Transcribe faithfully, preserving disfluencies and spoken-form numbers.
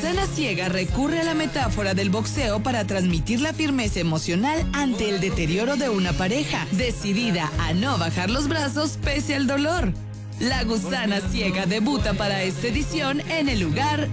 gusana ciega recurre a la metáfora del boxeo para transmitir la firmeza emocional ante el deterioro de una pareja, decidida a no bajar los brazos pese al dolor. La gusana ciega debuta para esta edición en el lugar